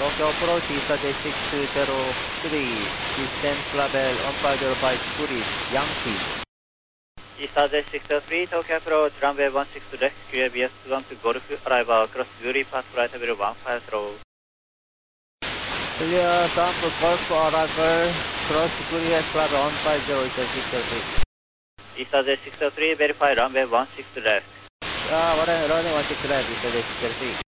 Tokyo approach, ESA J603, distance level 1505 degrees, Yankee. ESA J603, Tokyo approach, runway 16 left, clear BS1 to Golf, arrival across Guri Pass, flight level 15 through. Clear sample Golf arrival, cross Guri level 150, ESA 603. ESA J603, verify runway 16 left. Runway 16 left, ESA J603.